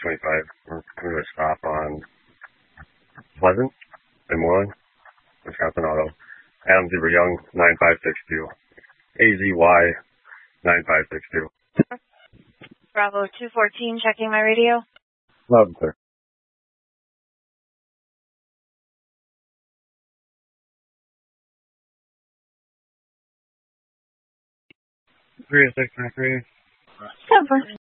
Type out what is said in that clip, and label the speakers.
Speaker 1: 25. We're coming to a stop on Pleasant and Moreland, Wisconsin Auto. Adam Zebra Young, 9562. AZY, 9562.
Speaker 2: Bravo 214, checking my radio.
Speaker 1: Loud and clear. 306, 93.
Speaker 2: Super.